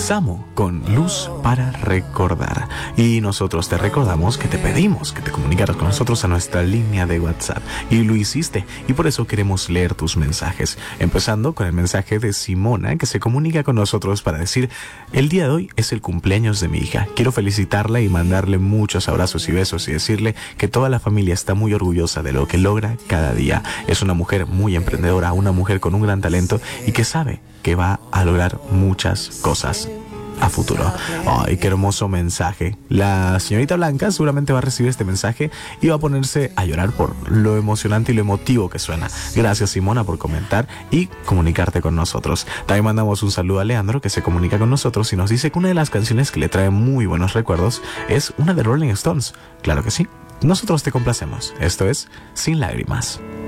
Samo con Luz para Recordar. Y nosotros te recordamos que te pedimos que te comunicaras con nosotros a nuestra línea de WhatsApp. Y lo hiciste. Y por eso queremos leer tus mensajes. Empezando con el mensaje de Simona, que se comunica con nosotros para decir: el día de hoy es el cumpleaños de mi hija. Quiero felicitarla y mandarle muchos abrazos y besos y decirle que toda la familia está muy orgullosa de lo que logra cada día. Es una mujer muy emprendedora, una mujer con un gran talento y que sabe que va a lograr muchas cosas a futuro. ¡Ay, qué hermoso mensaje! La señorita Blanca seguramente va a recibir este mensaje y va a ponerse a llorar por lo emocionante y lo emotivo que suena. Gracias, Simona, por comentar y comunicarte con nosotros. También mandamos un saludo a Leandro, que se comunica con nosotros y nos dice que una de las canciones que le trae muy buenos recuerdos es una de Rolling Stones. Claro que sí. Nosotros te complacemos. Esto es Sin Lágrimas.